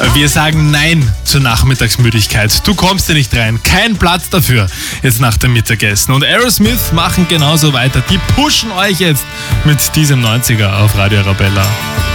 Wir sagen Nein zur Nachmittagsmüdigkeit. Du kommst hier nicht rein. Kein Platz dafür jetzt nach dem Mittagessen. Und Aerosmith machen genauso weiter. Die pushen euch jetzt mit diesem 90er auf Radio Arabella.